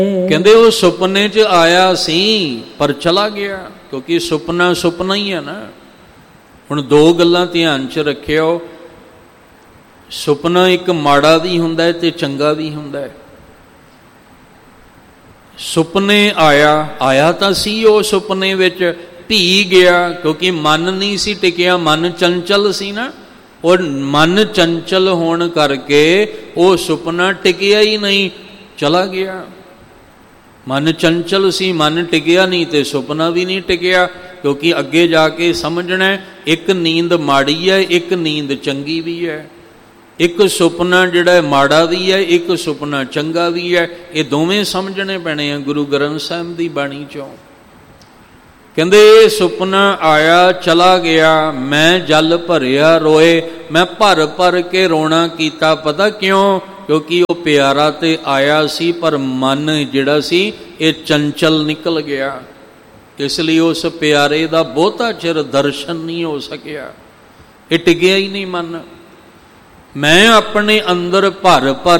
ਕਹਿੰਦੇ ਉਹ ਸੁਪਨੇ 'ਚ ਆਇਆ ਸੀ ਪਰ ਚਲਾ ਗਿਆ, ਕਿਉਂਕਿ ਸੁਪਨਾ ਸੁਪਨਾ ਹੀ ਹੈ ਨਾ। ਹੁਣ ਦੋ ਗੱਲਾਂ ਧਿਆਨ 'ਚ ਰੱਖਿਓ, ਸੁਪਨਾ ਇੱਕ ਮਾੜਾ ਵੀ ਹੁੰਦਾ ਹੈ ਤੇ ਚੰਗਾ ਵੀ ਹੁੰਦਾ ਹੈ। ਸੁਪਨੇ ਆਇਆ ਤਾਂ ਸੀ, ਉਹ ਸੁਪਨੇ ਵਿੱਚ ਭੀ ਗਿਆ, ਕਿਉਂਕਿ ਮਨ ਨਹੀਂ ਸੀ ਟਿਕਿਆ, ਮਨ ਚੰਚਲ ਸੀ ਨਾ। ਔਰ ਮਨ ਚੰਚਲ ਹੋਣ ਕਰਕੇ ਉਹ ਸੁਪਨਾ ਟਿਕਿਆ ਹੀ ਨਹੀਂ, ਚਲਾ ਗਿਆ। ਮਨ ਚੰਚਲ ਸੀ, ਮਨ ਟਿਕਿਆ ਨਹੀਂ ਤੇ ਸੁਪਨਾ ਵੀ ਨਹੀਂ ਟਿਕਿਆ, ਕਿਉਂਕਿ ਅੱਗੇ ਜਾ ਕੇ ਸਮਝਣਾ ਇੱਕ ਨੀਂਦ ਮਾੜੀ ਹੈ, ਇੱਕ ਨੀਂਦ ਚੰਗੀ ਵੀ ਹੈ। ਇੱਕ ਸੁਪਨਾ ਜਿਹੜਾ ਮਾੜਾ ਵੀ ਹੈ, ਇੱਕ ਸੁਪਨਾ ਚੰਗਾ ਵੀ ਹੈ। ਇਹ ਦੋਵੇਂ ਸਮਝਣੇ ਪੈਣੇ ਆ ਗੁਰੂ ਗ੍ਰੰਥ ਸਾਹਿਬ ਦੀ ਬਾਣੀ ਚੋਂ। ਕਹਿੰਦੇ ਇਹ ਸੁਪਨਾ ਆਇਆ ਚਲਾ ਗਿਆ, ਮੈਂ ਜਲ ਭਰਿਆ ਰੋਏ, ਮੈਂ ਭਰ ਭਰ ਕੇ ਰੋਣਾ ਕੀਤਾ। ਪਤਾ ਕਿਉਂ? ਕਿਉਂਕਿ ਉਹ ਪਿਆਰਾ ਤੇ ਆਇਆ ਸੀ, ਪਰ ਮਨ ਜਿਹੜਾ ਸੀ ਇਹ ਚੰਚਲ ਨਿਕਲ ਗਿਆ। ਇਸ ਲਈ ਉਸ ਪਿਆਰੇ ਦਾ ਬਹੁਤਾ ਚਿਰ ਦਰਸ਼ਨ ਨਹੀਂ ਹੋ ਸਕਿਆ, ਇਹ ਟਿਕਿਆ ਹੀ ਨਹੀਂ ਮਨ। ਮੈਂ ਆਪਣੇ ਅੰਦਰ ਭਰ ਭਰ